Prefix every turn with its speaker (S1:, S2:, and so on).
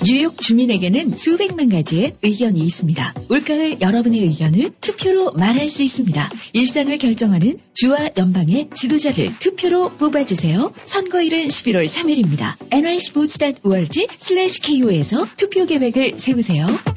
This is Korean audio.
S1: 뉴욕 주민에게는 수백만 가지의 의견이 있습니다. 올가을 여러분의 의견을 투표로 말할 수 있습니다. 일상을 결정하는 주와 연방의 지도자를 투표로 뽑아주세요. 선거일은 11월 3일입니다. nycvotes.org/ko에서 투표 계획을 세우세요.